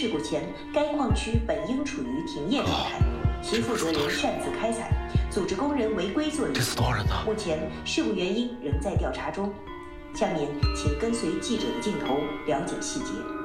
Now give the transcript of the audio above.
事故前，该矿区本应处于停业状态，其负责人擅自开采，组织工人违规作业。 这死多少人呢？ 目前事故原因仍在调查中。下面请跟随记者的镜头了解细节。